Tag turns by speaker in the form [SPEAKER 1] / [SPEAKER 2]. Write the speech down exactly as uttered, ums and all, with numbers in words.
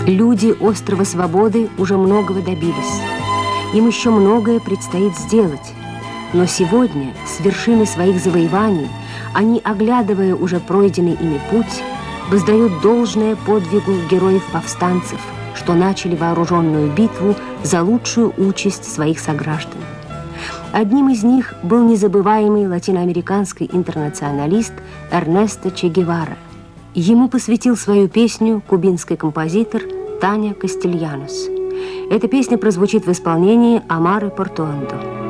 [SPEAKER 1] Люди острова Свободы уже многого добились. Им еще многое предстоит сделать. Но сегодня, с вершины своих завоеваний, они, оглядывая уже пройденный ими путь, воздают должное подвигу героев-повстанцев, что начали вооруженную битву за лучшую участь своих сограждан. Одним из них был незабываемый латиноамериканский интернационалист Эрнесто Че Гевара. Ему посвятил свою песню кубинский композитор Таня Кастильянос. Эта песня прозвучит в исполнении Амары Портуэндо.